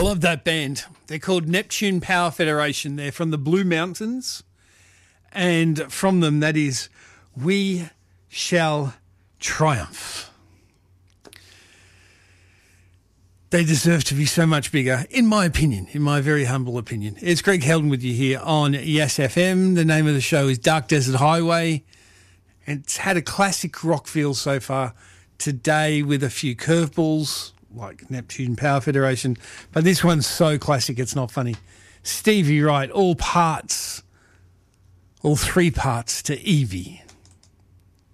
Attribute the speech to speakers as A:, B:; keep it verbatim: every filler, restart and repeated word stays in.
A: love that band. They're called Neptune Power Federation. They're from the Blue Mountains. And from them, that is We Shall Triumph. They deserve to be so much bigger, in my opinion, in my very humble opinion. It's Greg Heldon with you here on Yes F M. The name of the show is Dark Desert Highway. It's had a classic rock feel so far today with a few curveballs, like Neptune Power Federation. But this one's so classic, it's not funny. Stevie Wright, all parts, all three parts to Evie.